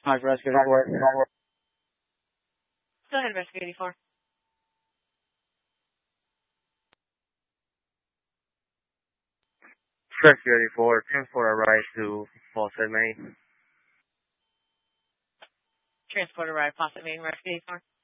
Hi, Rescue 84. Go ahead, Rescue 84. Rescue 84, transport a ride to Fawcett, Maine. Transport arrived, Faucet Main, Rescue 84.